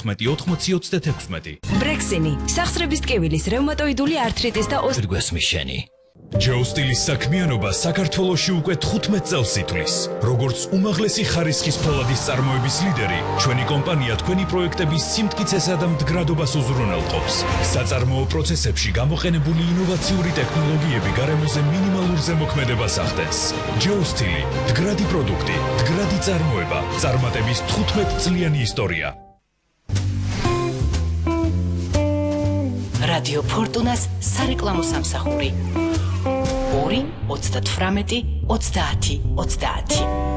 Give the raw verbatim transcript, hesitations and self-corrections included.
ოცდაოთხმეტი ოთხმოცი ოცდაექვსმეტი. ბრექსინი, სახსრების ტკივილის, რევმატოიდული arthritis და ოს გვესმის შენი. ჯეოსტილის საქმიანობა საქართველოში უკვე თხუთმეტ წელს ითვლის. როგორც უმაღლესი ხარისხის ფოლადის წარმოების ლიდერი, ჩვენი კომპანია თქვენი პროექტების სიმტკიცესა და მდგრადობას უზრუნველყოფს. საწარმოო პროცესებში გამოყენებული ინოვაციური ტექნოლოგიები გარემოზე მინიმალურ ზემოქმედებას ახდენს. ჯეოსტილი, მდგრადი პროდუქტი, მდგრადი წარმოება, წარმატების თხუთმეტ წლიანი ისტორია. რადიო ფორტუნას სარეკლამო სამსახური ორი ოცდათვრამეტი ოცდაათი ოცდაათი